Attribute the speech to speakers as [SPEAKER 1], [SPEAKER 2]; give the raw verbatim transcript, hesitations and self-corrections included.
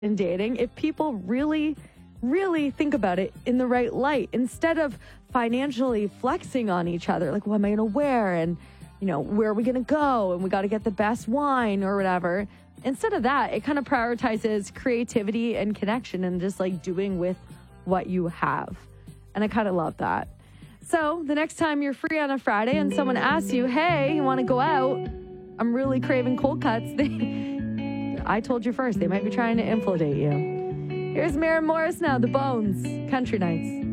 [SPEAKER 1] in dating if people really, really think about it in the right light instead of financially flexing on each other. Like, what am I going to wear? And, you know, where are we going to go? And we got to get the best wine or whatever. Instead of that, it kind of prioritizes creativity and connection and just like doing with what you have. And I kind of love that. So the next time you're free on a Friday and someone asks you, hey, you want to go out? I'm really craving cold cuts. I told you first, they might be trying to infiltrate you. Here's Maren Morris now, The Bones, Country Nights.